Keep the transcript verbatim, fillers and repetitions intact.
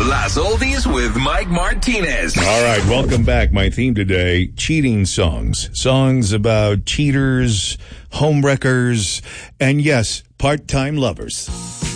Las Oldies with Mike Martinez. All right, welcome back. My theme today, cheating songs. Songs about cheaters, homewreckers, and yes, part-time lovers.